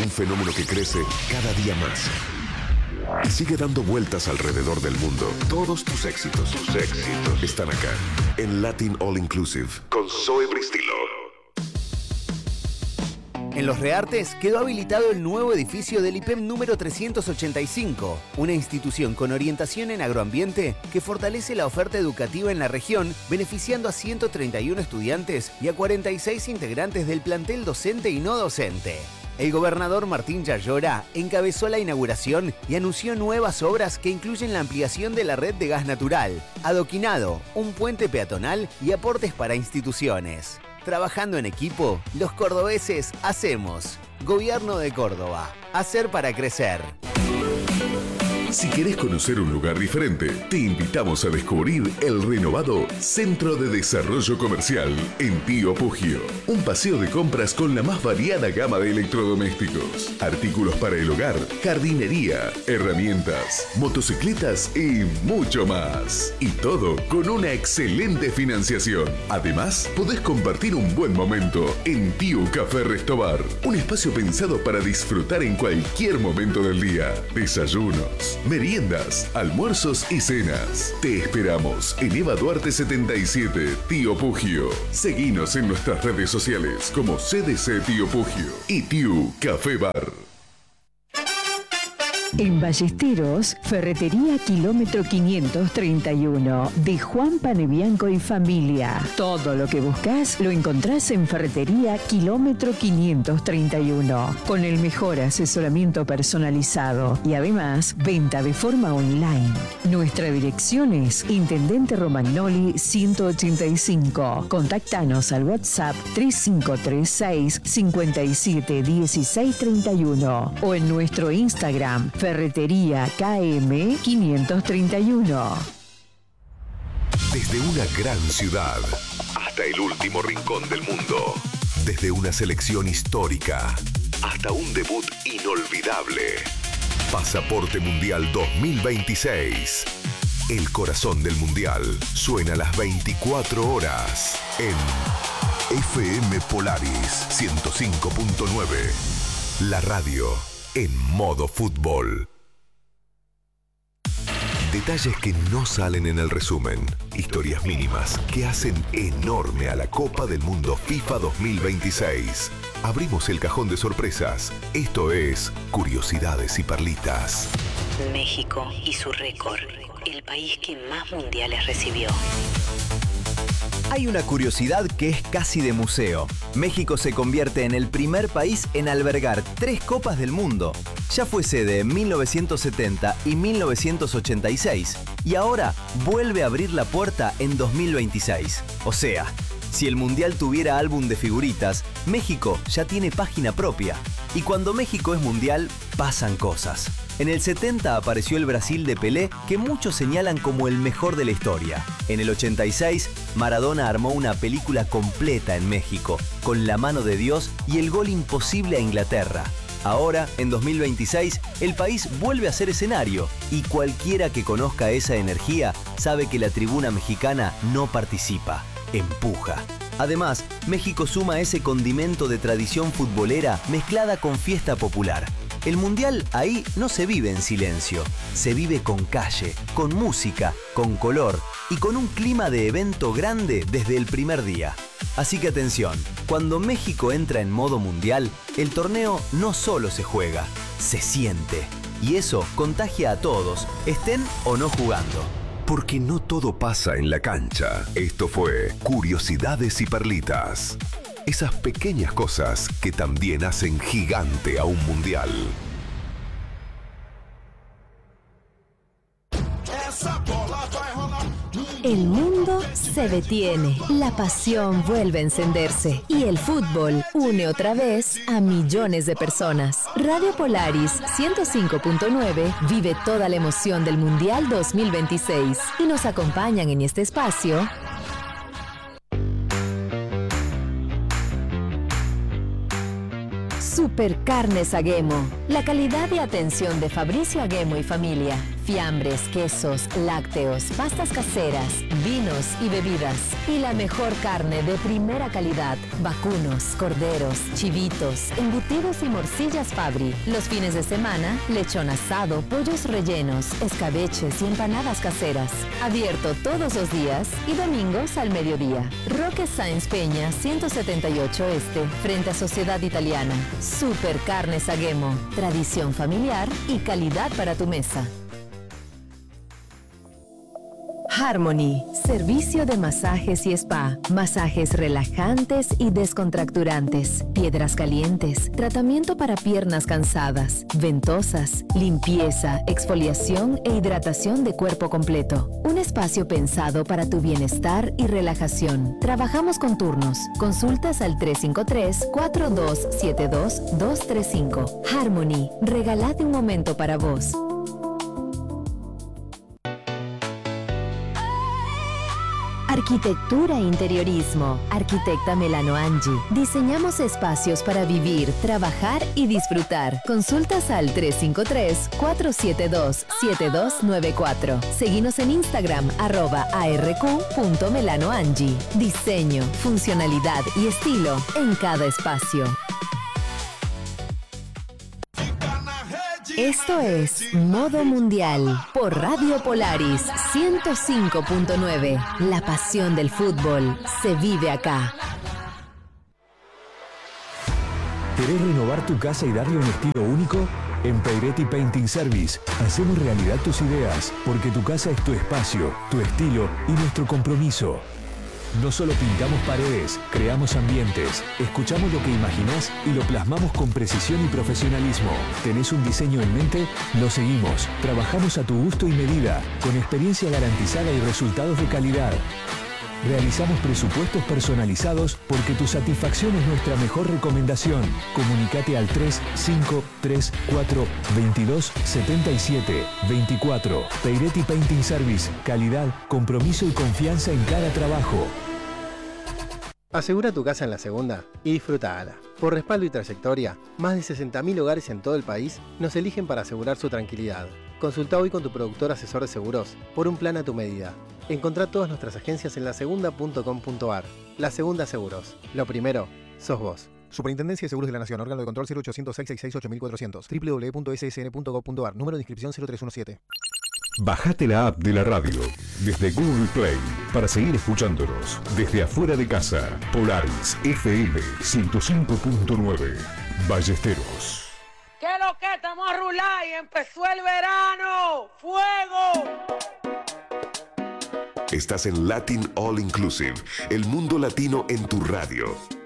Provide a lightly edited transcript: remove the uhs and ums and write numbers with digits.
Un fenómeno que crece cada día más. Y sigue dando vueltas alrededor del mundo. Todos tus éxitos están acá, en Latin All Inclusive, con Zoe Bristilo. En Los Reartes quedó habilitado el nuevo edificio del IPEM número 385, una institución con orientación en agroambiente que fortalece la oferta educativa en la región, beneficiando a 131 estudiantes y a 46 integrantes del plantel docente y no docente. El gobernador Martín Yarlora encabezó la inauguración y anunció nuevas obras que incluyen la ampliación de la red de gas natural, adoquinado, un puente peatonal y aportes para instituciones. Trabajando en equipo, los cordobeses hacemos. Gobierno de Córdoba. Hacer para crecer. Si querés conocer un lugar diferente, te invitamos a descubrir el renovado Centro de Desarrollo Comercial en Tío Pugio. Un paseo de compras con la más variada gama de electrodomésticos, artículos para el hogar, jardinería, herramientas, motocicletas y mucho más. Y todo con una excelente financiación. Además, podés compartir un buen momento en Tío Café Restobar. Un espacio pensado para disfrutar en cualquier momento del día. Desayunos, meriendas, almuerzos y cenas. Te esperamos en Eva Duarte 77, Tío Pugio. Seguinos en nuestras redes sociales como CDC Tío Pugio y Tío Café Bar. En Ballesteros, Ferretería Kilómetro 531, de Juan Panebianco y familia. Todo lo que buscas lo encontrás en Ferretería Kilómetro 531, con el mejor asesoramiento personalizado y además venta de forma online. Nuestra dirección es Intendente Romagnoli 185. Contactanos al WhatsApp 3536 57 16 31 o en nuestro Instagram Ferretería KM 531. Desde una gran ciudad hasta el último rincón del mundo. Desde una selección histórica hasta un debut inolvidable. Pasaporte Mundial 2026. El corazón del Mundial suena a las 24 horas en FM Polaris 105.9. La radio en modo fútbol. Detalles que no salen en el resumen. Historias mínimas que hacen enorme a la Copa del Mundo FIFA 2026. Abrimos el cajón de sorpresas. Esto es Curiosidades y Perlitas. México y su récord. El país que más mundiales recibió. Hay una curiosidad que es casi de museo. México se convierte en el primer país en albergar 3 Copas del Mundo. Ya fue sede en 1970 y 1986 y ahora vuelve a abrir la puerta en 2026. O sea, si el Mundial tuviera álbum de figuritas, México ya tiene página propia. Y cuando México es mundial, pasan cosas. En el 70 apareció el Brasil de Pelé, que muchos señalan como el mejor de la historia. En el 86, Maradona armó una película completa en México, con la mano de Dios y el gol imposible a Inglaterra. Ahora, en 2026, el país vuelve a ser escenario, y cualquiera que conozca esa energía sabe que la tribuna mexicana no participa, empuja. Además, México suma ese condimento de tradición futbolera mezclada con fiesta popular. El Mundial ahí no se vive en silencio, se vive con calle, con música, con color y con un clima de evento grande desde el primer día. Así que atención, cuando México entra en modo mundial, el torneo no solo se juega, se siente. Y eso contagia a todos, estén o no jugando. Porque no todo pasa en la cancha. Esto fue Curiosidades y Perlitas. Esas pequeñas cosas que también hacen gigante a un mundial. El mundo se detiene, la pasión vuelve a encenderse y el fútbol une otra vez a millones de personas. Radio Polaris 105.9 vive toda la emoción del Mundial 2026 y nos acompañan en este espacio Supercarnes Aguemo, la calidad y atención de Fabricio Aguemo y familia. fiambres, quesos, lácteos, pastas caseras, vinos y bebidas. Y la mejor carne de primera calidad. Vacunos, corderos, chivitos, embutidos y morcillas Fabri. Los fines de semana, lechón asado, pollos rellenos, escabeches y empanadas caseras. Abierto todos los días y domingos al mediodía. Roque Sáenz Peña, 178 Este, frente a Sociedad Italiana. Super Carnes Aguemo. Tradición familiar y calidad para tu mesa. Harmony, servicio de masajes y spa, masajes relajantes y descontracturantes, piedras calientes, tratamiento para piernas cansadas, ventosas, limpieza, exfoliación e hidratación de cuerpo completo. Un espacio pensado para tu bienestar y relajación. Trabajamos con turnos. Consultas al 353-4272-235. Harmony, regálate un momento para vos. Arquitectura e interiorismo. Arquitecta Melano Angie. Diseñamos espacios para vivir, trabajar y disfrutar. Consultas al 353-472-7294. Seguinos en Instagram @arq.melanoangie. Diseño, funcionalidad y estilo en cada espacio. Esto es Modo Mundial por Radio Polaris 105.9. La pasión del fútbol se vive acá. ¿Querés renovar tu casa y darle un estilo único? En Peiretti Painting Service hacemos realidad tus ideas, porque tu casa es tu espacio, tu estilo y nuestro compromiso. No solo pintamos paredes, creamos ambientes, escuchamos lo que imaginás y lo plasmamos con precisión y profesionalismo. ¿Tenés un diseño en mente? Lo seguimos. Trabajamos a tu gusto y medida, con experiencia garantizada y resultados de calidad. Realizamos presupuestos personalizados porque tu satisfacción es nuestra mejor recomendación. Comunicate al 3534 22 77 24. Peiretti Painting Service. Calidad, compromiso y confianza en cada trabajo. Asegura tu casa en La Segunda y disfrútala. Por respaldo y trayectoria, más de 60.000 hogares en todo el país nos eligen para asegurar su tranquilidad. Consulta hoy con tu productor asesor de seguros por un plan a tu medida. Encontrá todas nuestras agencias en lasegunda.com.ar. La Segunda Seguros. Lo primero, sos vos. Superintendencia de Seguros de la Nación. Órgano de control 0800-666-8400. www.ssn.gov.ar. Número de inscripción 0317. Bajate la app de la radio desde Google Play para seguir escuchándonos desde afuera de casa. Polaris FM 105.9 Ballesteros. ¿Qué es lo que estamos a rular y empezó el verano? ¡Fuego! Estás en Latin All Inclusive, el mundo latino en tu radio.